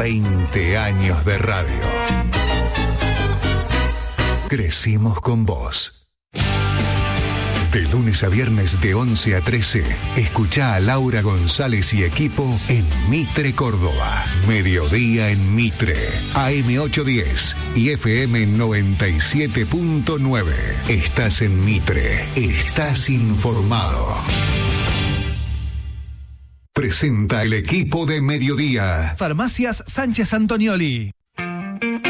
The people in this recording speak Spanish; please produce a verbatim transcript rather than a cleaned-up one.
veinte años de radio. Crecimos con vos. De lunes a viernes de once a trece, escuchá a Laura González y equipo en Mitre, Córdoba. Mediodía en Mitre, A M ochocientos diez y F M noventa y siete punto nueve. Estás en Mitre, estás informado. Presenta el equipo de Mediodía. Farmacias Sánchez Antonioli.